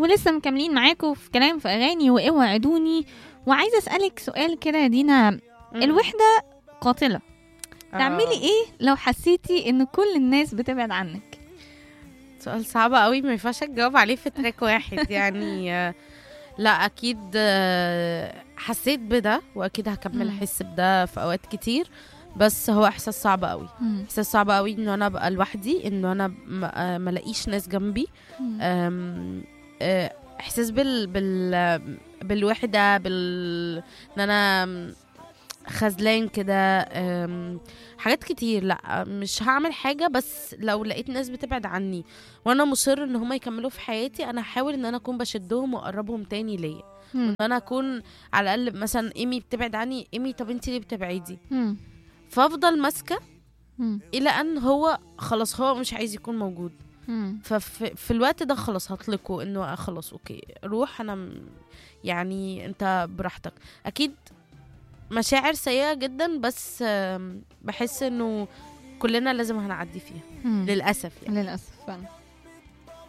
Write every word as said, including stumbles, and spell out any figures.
ولسه مكملين معاكم في كلام في اغاني واوعدوني. وعايزه اسالك سؤال كده يا دينا، مم. الوحده قاتله، آه. تعملي ايه لو حسيتي ان كل الناس بتبعد عنك؟ سؤال صعب قوي، ما ينفعش تجاوب عليه في تراك واحد يعني. آه، لا اكيد آه، حسيت بده واكيد هكمل مم. احس بده في اوقات كتير، بس هو احساس صعب قوي. مم. احساس صعب قوي انه انا ابقى لوحدي، انه انا ما ما الاقيش ناس جنبي. مم. أم، آه، احساس بال بال بالوحده، بال ان انا خذلان كده. أم، حاجات كتير. لا مش هعمل حاجه، بس لو لقيت ناس بتبعد عني وانا مصر ان هم يكملوا في حياتي، انا هحاول ان انا اكون بشدهم واقربهم تاني ليا. مم. ان انا اكون على الاقل مثلا ايمي بتبعد عني، ايمي طب انتي ليه بتبعدي؟ مم. فافضل ماسكه مم. الى ان هو خلاص هو مش عايز يكون موجود. مم. ففي في الوقت ده خلاص هطلقه انه خلاص اوكي روح، انا م- يعني انت براحتك. اكيد مشاعر سيئة جدا، بس آم، بحس انه كلنا لازم هنعدي فيها مم. للأسف يعني. للاسف فعلا.